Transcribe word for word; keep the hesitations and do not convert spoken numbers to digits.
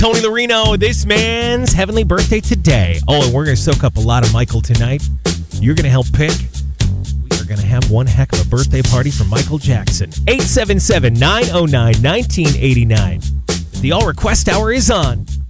Tony Larino, this man's heavenly birthday today. Oh, and we're going to soak up a lot of Michael tonight. You're going to help pick. We are going to have one heck of a birthday party for Michael Jackson. eight seven seven, nine oh nine, one nine eight nine. The All Request Hour is on.